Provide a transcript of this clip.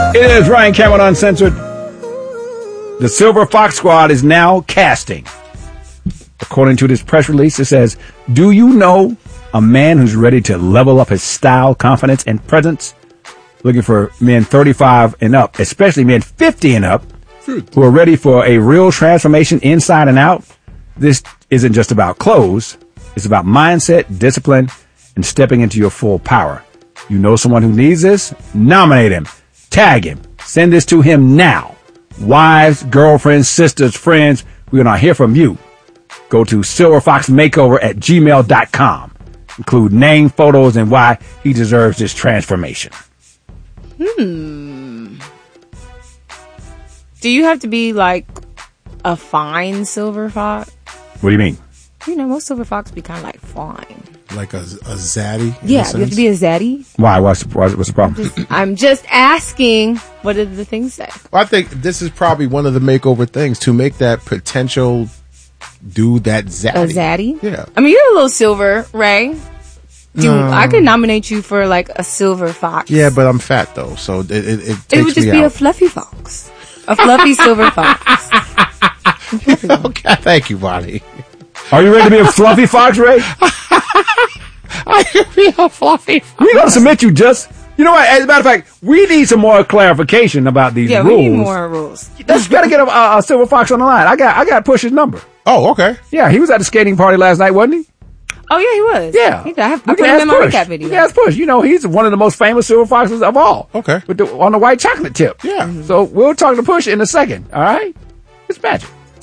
It is Ryan Cameron Uncensored. The Silver Fox Squad is now casting. According to this press release, it says, do you know a man who's ready to level up his style, confidence, and presence? Looking for men 35 and up, especially men 50 and up, who are ready for a real transformation inside and out. This isn't just about clothes. It's about mindset, discipline, and stepping into your full power. You know someone who needs this? Nominate him. Tag him. Send this to him now. Wives, girlfriends, sisters, friends, we want to hear from you. Go to silverfoxmakeover@gmail.com. Include name, photos, and why he deserves this transformation. Do you have to be like a fine silver fox? What do you mean? You know, most silver fox be kind of like fine. Like a zaddy? Yeah, you have to be a zaddy. Why? What's the problem? I'm just asking, what did the thing say? Well, I think this is probably one of the makeover things, to make that potential dude that zaddy. A zaddy? Yeah. I mean, you're a little silver, Ray. I could nominate you for like a silver fox. Yeah, but I'm fat though, so it takes me out. It would just be a fluffy fox. A fluffy silver fox. Okay, thank you, Bonnie. Are you ready to be a fluffy fox, Ray? I could be a fluffy fox. We're going to submit you just... You know what? As a matter of fact, we need some more clarification about these rules. Yeah, we need more rules. Let's got to get a silver fox on the line. I got Push's number. Oh, okay. Yeah, he was at the skating party last night, wasn't he? Oh, yeah, he was. Yeah. I put him in my recap video. Yeah, that's Push. You know, he's one of the most famous silver foxes of all. Okay. On the white chocolate tip. Yeah. So we'll talk to Push in a second. All right? It's magic.